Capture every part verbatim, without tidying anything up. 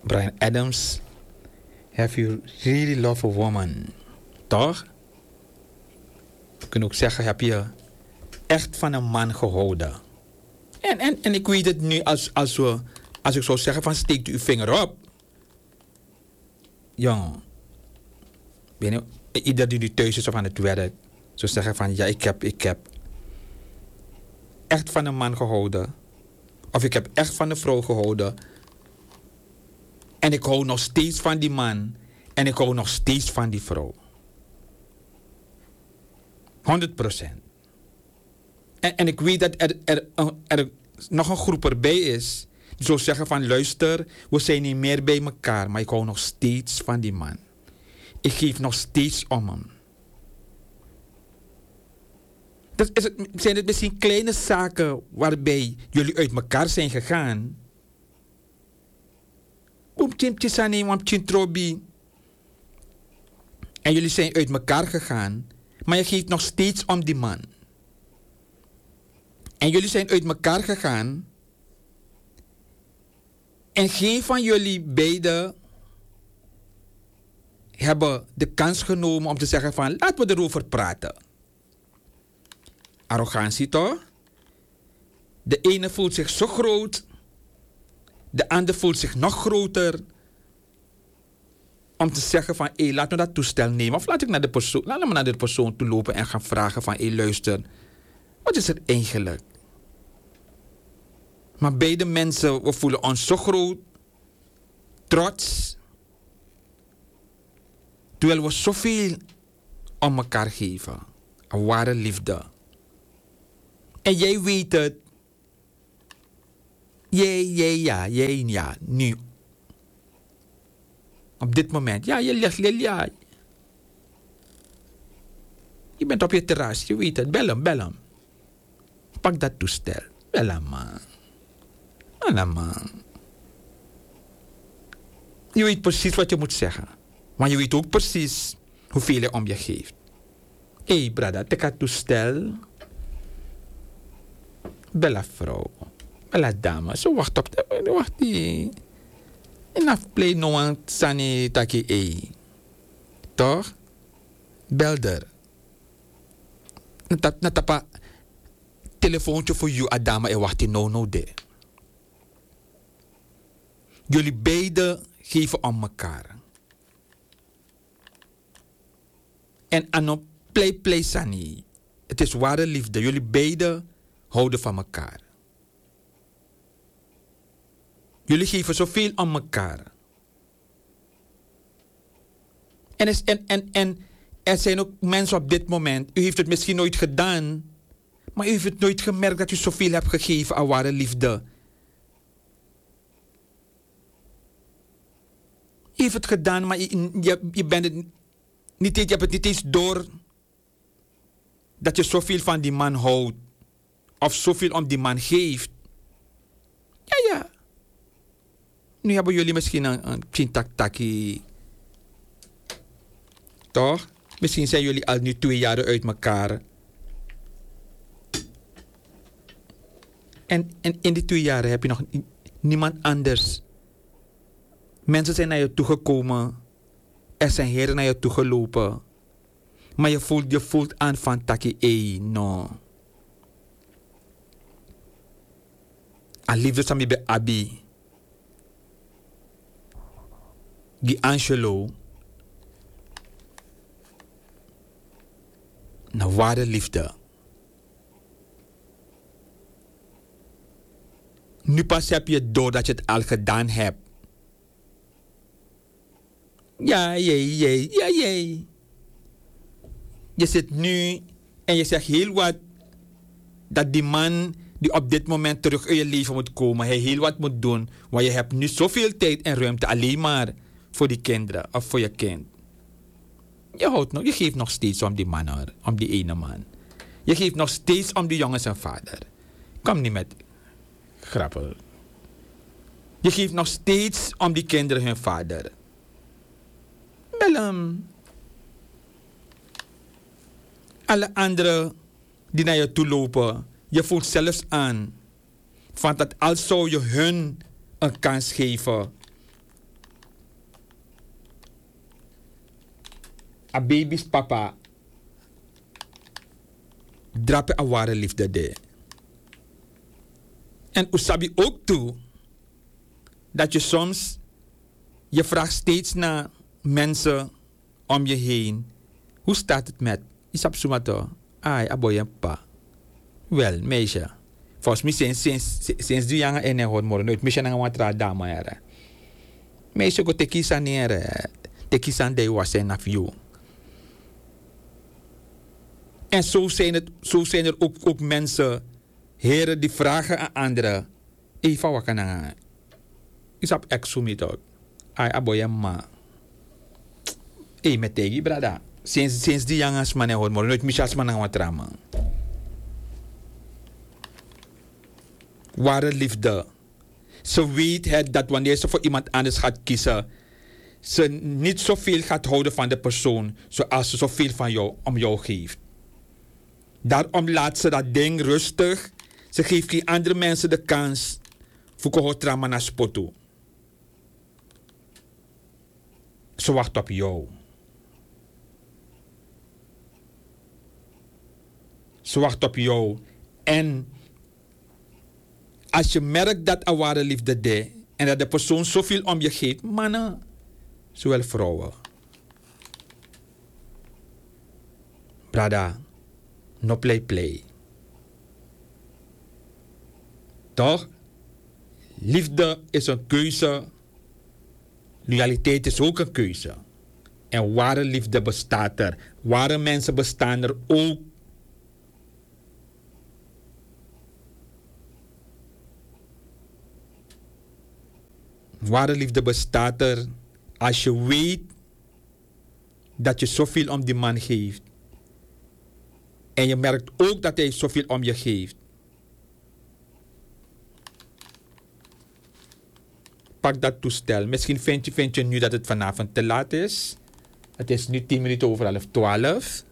Brian Adams, have you really loved a woman? Toch? We kunnen ook zeggen, heb je echt van een man gehouden? En, en, en ik weet het nu, als, als, we, als ik zou zeggen van steekt u uw vinger op. Jong, weet je, ieder die nu thuis is of aan het werk, zou zeggen van ja, ik heb, ik heb echt van een man gehouden. Of ik heb echt van een vrouw gehouden. En ik hou nog steeds van die man. En ik hou nog steeds van die vrouw. honderd procent. En, en ik weet dat er, er, er, er nog een groep erbij is. Die zou zeggen van luister, we zijn niet meer bij elkaar. Maar ik hou nog steeds van die man. Ik geef nog steeds om hem. Dus is het, zijn het misschien kleine zaken waarbij jullie uit elkaar zijn gegaan? En jullie zijn uit elkaar gegaan, maar je geeft nog steeds om die man. En jullie zijn uit elkaar gegaan en geen van jullie beiden hebben de kans genomen om te zeggen van laten we erover praten. Arrogantie toch? De ene voelt zich zo groot, de ander voelt zich nog groter. Om te zeggen van, hé, laat me dat toestel nemen. Of laat ik naar de persoon, laat me naar de persoon toe lopen en gaan vragen van, hé, luister. Wat is er eigenlijk? Maar beide mensen, we voelen ons zo groot. Trots. Terwijl we zoveel om elkaar geven. Een ware liefde. En jij weet het. Jij, jij, ja, jij, ja, nu. Op dit moment. Ja, je ligt, ja. Je bent op je terras, je weet het. Bel hem, bel hem. Pak dat toestel. Bel hem, man. Bel hem, man. Je weet precies wat je moet zeggen. Maar je weet ook precies hoeveel je om je geeft. Hé, hey, brada, tik het toestel. Bella vrouw. Bella dame. Zo wacht op de... Wacht die... En af play no one sani taki e. Toch? Belder. Na tapa telefoontje voor jou adama e wacht no no de. Jullie beiden geven om elkaar. En ano play play sani. Het is ware liefde. Jullie beiden houden van elkaar. Jullie geven zoveel aan elkaar. En, is, en, en, en er zijn ook mensen op dit moment. U heeft het misschien nooit gedaan. Maar u heeft het nooit gemerkt dat u zoveel hebt gegeven aan ware liefde. U heeft het gedaan, maar je, je, je, bent het niet, je hebt het niet eens door. Dat je zoveel van die man houdt. Of zoveel om die man geeft. Ja, ja. Nu hebben jullie misschien een, een chintak-taki. Toch? Misschien zijn jullie al nu twee jaren uit elkaar. En, en in die twee jaren heb je nog niemand anders. Mensen zijn naar je toegekomen. Er zijn heren naar je toegelopen. Maar je voelt, je voelt aan van taki, eh, no. Aan liefde sami bij Abi. Die Angelo. Een ware liefde. Nu pas heb je door dat je het al gedaan hebt. Ja, jee, jee, ja, jee. Je zit nu en je zegt heel wat dat die man die op dit moment terug in je leven moet komen, hij heel wat moet doen. Want je hebt nu zoveel tijd en ruimte alleen maar voor die kinderen of voor je kind. Je, houdt nog, je geeft nog steeds om die man hoor, om die ene man. Je geeft nog steeds om die jongen zijn vader. Kom niet met grappen. Je geeft nog steeds om die kinderen hun vader. Bel hem. Alle anderen die naar je toe lopen, je voelt zelfs aan van dat als zou je hun een kans geven A baby's papa. Drape a ware liefde de. En usabi ook toe. Dat je soms. Je vraagt steeds naar mensen om je heen. Hoe staat het met? Isap sumato. Ai, aboy pa. Wel, meisje. Volgens mij sinds, sinds, sinds die jongen en hoor morgen nooit. Misschien gaan we het dama era. Meisje, go te kiezen neer. Te kiezen de was en af jou. En zo zijn, het, zo zijn er ook, ook mensen, heren, die vragen aan anderen. Eva, wat kan ik? Isap exumit ook. Ai, aboy ma. Hé, met tegi, brada. Sinds, sinds die jongens man hoor morgen nooit. Misschien man gaan we het ware liefde. Ze weet het dat wanneer ze voor iemand anders gaat kiezen, ze niet zoveel gaat houden van de persoon zoals ze zoveel van jou om jou geeft. Daarom laat ze dat ding rustig. Ze geeft geen andere mensen de kans voor kohotrama naar spoto. Ze wacht op jou. Ze wacht op jou. En als je merkt dat er ware liefde is en dat de persoon zoveel om je geeft, mannen, zowel vrouwen. Brada, no play play. Toch? Liefde is een keuze. Loyaliteit is ook een keuze. En ware liefde bestaat er. Ware mensen bestaan er ook. Ware liefde bestaat er als je weet dat je zoveel om die man geeft. En je merkt ook dat hij zoveel om je geeft. Pak dat toestel. Misschien vind je, vind je nu dat het vanavond te laat is. Het is nu tien minuten over half twaalf.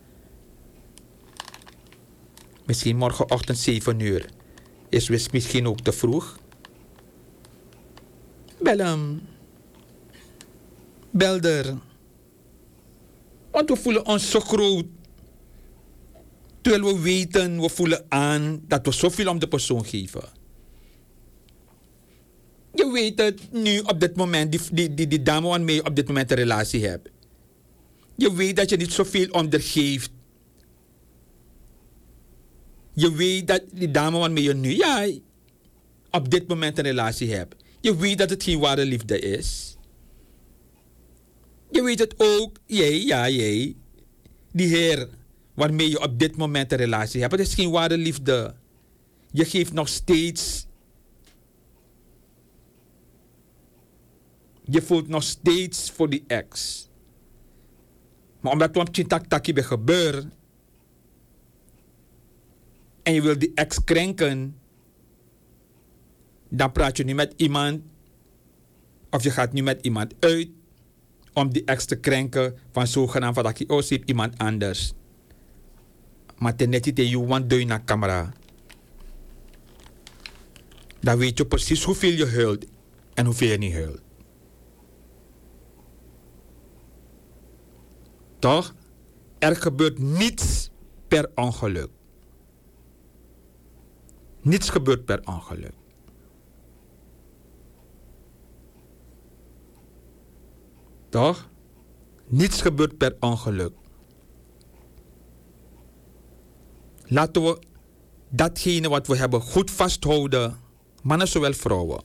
Misschien morgenochtend zeven uur. Is misschien ook te vroeg. Bel hem. Bel er. Want we voelen ons zo groot. Terwijl we weten, we voelen aan dat we zoveel om de persoon geven. Je weet het nu op dit moment, die, die, die, die dame waarmee je op dit moment een relatie hebt. Je weet dat je niet zoveel om haar geeft. Je weet dat die dame waarmee je nu, ja, op dit moment een relatie hebt. Je weet dat het geen ware liefde is. Je weet het ook, jij, ja, jij. Die heer waarmee je op dit moment een relatie hebt. Het is geen ware liefde. Je geeft nog steeds. Je voelt nog steeds voor die ex. Maar omdat het op Chintak Taki bij gebeurt. En je wil die ex krenken. Dan praat je nu met iemand. Of je gaat nu met iemand uit. Om die ex te krenken. Van zogenaamd van dat je oh, ziet iemand anders. Maar ten net te je want doe naar camera. Dan weet je precies hoeveel je huilt. En hoeveel je niet huilt. Toch? Er gebeurt niets per ongeluk. Niets gebeurt per ongeluk. Toch? Niets gebeurt per ongeluk. Laten we datgene wat we hebben goed vasthouden. Mannen zowel vrouwen.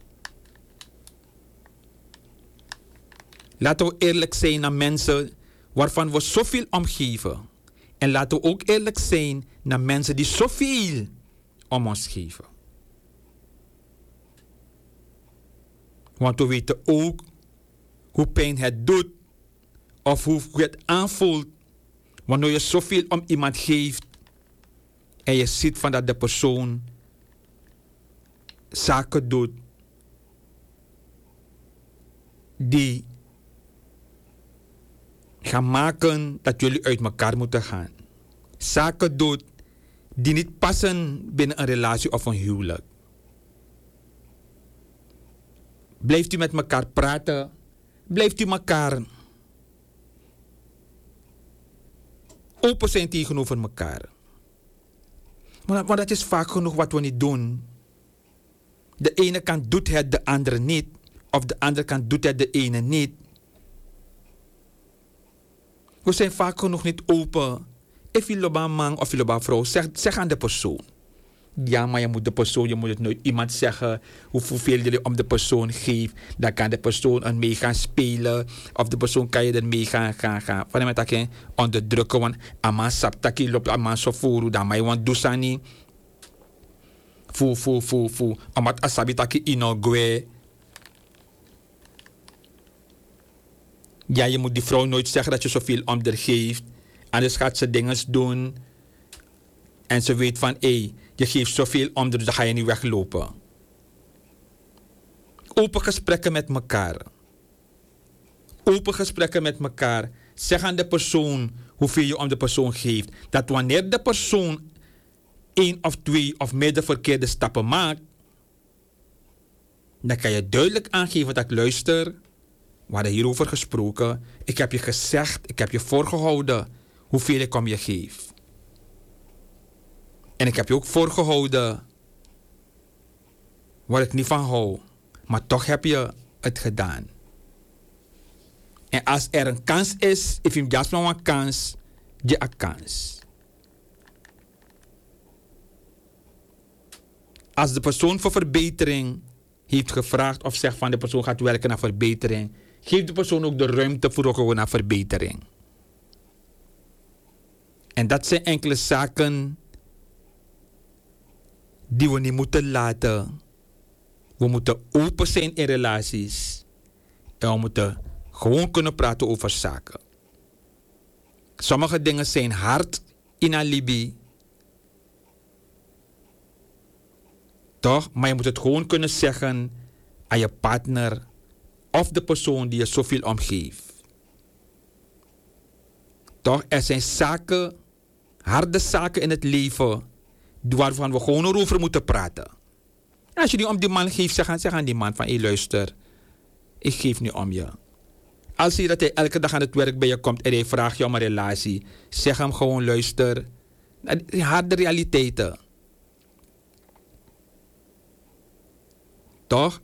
Laten we eerlijk zijn naar mensen waarvan we zoveel omgeven. En laten we ook eerlijk zijn naar mensen die zoveel om ons geven. Want we weten ook hoe pijn het doet. Of hoe het aanvoelt wanneer je zoveel om iemand geeft. En je ziet van dat de persoon zaken doet die gaan maken dat jullie uit elkaar moeten gaan. Zaken doet die niet passen binnen een relatie of een huwelijk. Blijft u met elkaar praten? Blijft u elkaar open zijn tegenover elkaar. Maar, maar dat is vaak genoeg wat we niet doen. De ene kant doet het, de andere niet. Of de andere kant doet het, de ene niet. We zijn vaak genoeg niet open. Of je loba man of je loba vrouw, zeg, zeg aan de persoon. Ja, maar je moet de persoon, je moet het nooit iemand zeggen hoeveel je om de persoon geeft. Dan kan de persoon een mee gaan spelen. Of de persoon kan je er mee gaan gaan gaan. Van hem dat je onderdrukken, want aman saptaki loopt aman zo voor, dan maar je want dusani. Fu fu fu fu. Amat asabitaki inogwe. Ja, je moet die vrouw nooit zeggen dat je zoveel om haar geeft. Anders gaat ze dingen doen. En ze weet van, hé, hey, je geeft zoveel om, dus dan ga je niet weglopen. Open gesprekken met elkaar. Open gesprekken met elkaar. Zeg aan de persoon hoeveel je om de persoon geeft. Dat wanneer de persoon één of twee of meer de verkeerde stappen maakt, dan kan je duidelijk aangeven dat ik luister. We hadden hierover gesproken. Ik heb je gezegd, ik heb je voorgehouden hoeveel ik om je geef. En ik heb je ook voorgehouden waar ik niet van hou. Maar toch heb je het gedaan. En als er een kans is, if je just maar een kans, je een kans. Als de persoon voor verbetering heeft gevraagd of zegt van de persoon gaat werken naar verbetering, geef de persoon ook de ruimte voor ook naar verbetering. En dat zijn enkele zaken die we niet moeten laten. We moeten open zijn in relaties. En we moeten gewoon kunnen praten over zaken. Sommige dingen zijn hard in alibi. Toch? Maar je moet het gewoon kunnen zeggen aan je partner of de persoon die je zoveel omgeeft. Toch? Er zijn zaken, harde zaken in het leven waarvan we gewoon erover moeten praten. En als je die om die man geeft, zeg aan, zeg aan die man van, hé hey, luister, ik geef nu om je. Als je dat hij elke dag aan het werk bij je komt en hij vraagt je om een relatie, zeg hem gewoon, luister, harde realiteiten. Toch?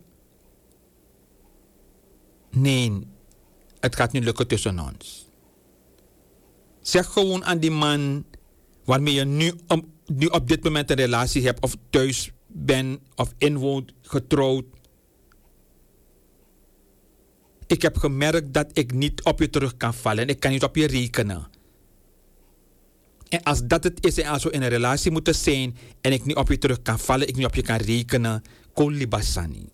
Nee, het gaat niet lukken tussen ons. Zeg gewoon aan die man waarmee je nu, um, nu op dit moment een relatie hebt, of thuis bent, of inwoont, getrouwd. Ik heb gemerkt dat ik niet op je terug kan vallen. Ik kan niet op je rekenen. En als dat het is en als we in een relatie moeten zijn en ik niet op je terug kan vallen, ik niet op je kan rekenen, kolibasani.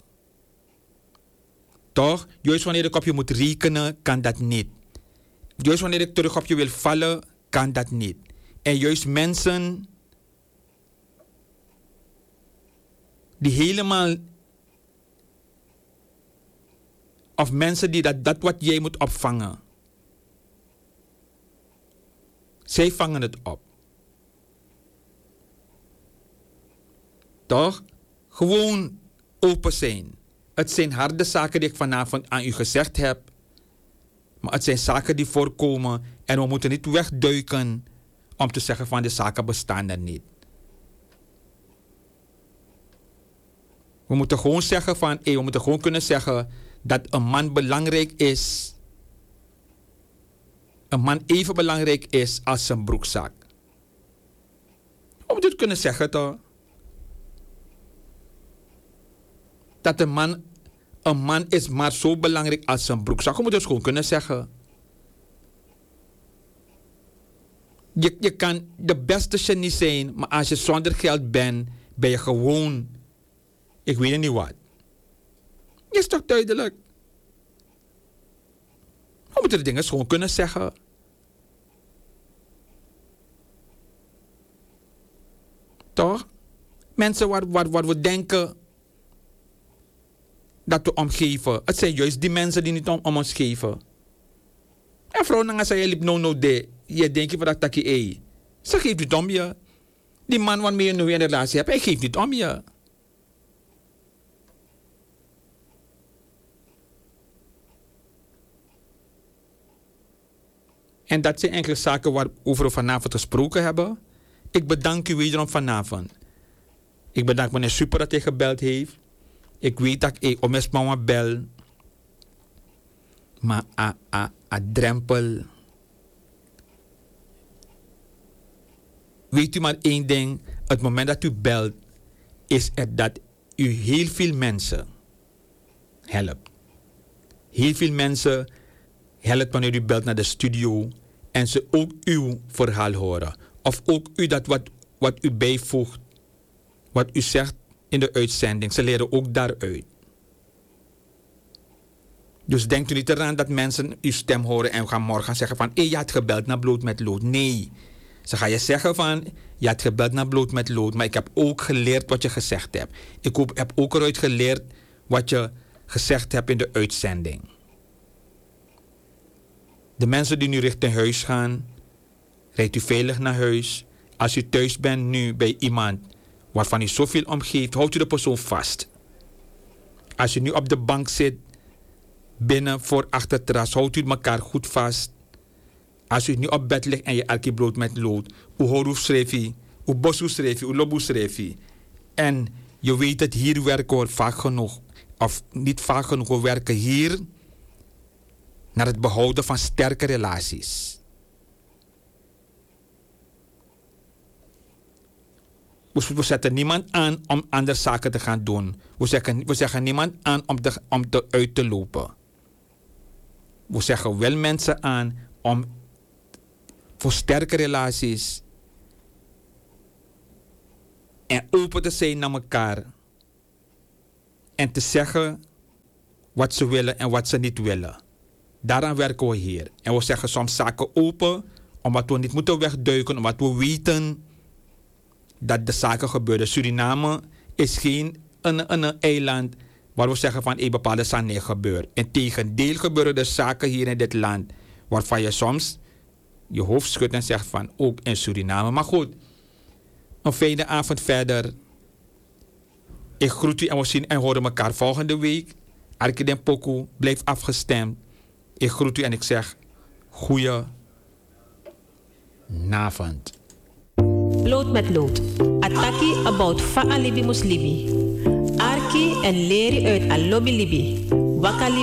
Toch? Juist wanneer ik op je moet rekenen, kan dat niet. Juist wanneer ik terug op je wil vallen, kan dat niet. En juist mensen die helemaal, of mensen die dat, dat wat jij moet opvangen, zij vangen het op. Toch? Gewoon open zijn. Het zijn harde zaken die ik vanavond aan u gezegd heb. Maar het zijn zaken die voorkomen. En we moeten niet wegduiken om te zeggen van de zaken bestaan er niet. We moeten gewoon zeggen van, hey, we moeten gewoon kunnen zeggen dat een man belangrijk is. Een man even belangrijk is als zijn broekzak. We moeten het kunnen zeggen toch? Dat een man, een man is maar zo belangrijk als zijn broekzak. We moeten het gewoon kunnen zeggen. Je, je kan de beste genie zijn, maar als je zonder geld bent, ben je gewoon, ik weet niet wat. Is toch duidelijk? We moeten de dingen gewoon kunnen zeggen. Toch? Mensen waar, waar, waar we denken dat we omgeven. Het zijn juist die mensen die niet om, om ons geven. En vrouw, dan zei je liep no no de. Je denkt van dat takje ei. Ze geeft niet om je. Die man waarmee je nu een relatie hebt, hij geeft niet om je. En dat zijn enkele zaken waarover we vanavond gesproken hebben. Ik bedank u wederom vanavond. Ik bedank meneer Super dat hij gebeld heeft. Ik weet dat ik om eens mama bel. Maar a, a, a drempel. Weet u maar één ding. Het moment dat u belt, is het dat u heel veel mensen helpt. Heel veel mensen helpt wanneer u belt naar de studio en ze ook uw verhaal horen. Of ook u dat wat, wat u bijvoegt, wat u zegt in de uitzending. Ze leren ook daaruit. Dus denkt u niet eraan dat mensen uw stem horen en gaan morgen zeggen van hé, je had gebeld naar Bloot met Lood. Nee. Ze gaan je zeggen van je had gebeld naar Bloot met Lood, maar ik heb ook geleerd wat je gezegd hebt. Ik heb ook eruit geleerd wat je gezegd hebt in de uitzending. De mensen die nu richting huis gaan, rijdt u veilig naar huis. Als u thuis bent nu bij iemand waarvan u zoveel omgeeft, houdt u de persoon vast. Als u nu op de bank zit, binnen, voor, achter terras, houdt u elkaar goed vast. Als u nu op bed ligt en je elke Bloot met Lood, hoe horu schreef je, hoe bosu schreef je, hoe lobu schreef je. En je weet het, hier werken we vaak genoeg, of niet vaak genoeg, we werken hier naar het behouden van sterke relaties. We zetten niemand aan om andere zaken te gaan doen. We zeggen, we zeggen niemand aan om, de, om te, uit te lopen. We zeggen wel mensen aan om voor sterke relaties en open te zijn naar elkaar. En te zeggen wat ze willen en wat ze niet willen. Daaraan werken we hier. En we zeggen soms zaken open, omdat we niet moeten wegduiken, omdat we weten dat de zaken gebeuren. Suriname is geen een, een, een eiland waar we zeggen van een bepaalde zaak niet gebeurt. Integendeel gebeuren er zaken hier in dit land waarvan je soms je hoofd schudt en zegt van ook in Suriname. Maar goed, een fijne avond verder. Ik groet u en we zien en horen elkaar volgende week. Arki den Poku, blijf afgestemd. Ik groet u en ik zeg goeie avond. Lood met Lood. Ataki about fa alibi muslibi. Arki en leri uit alobi libi. Wakali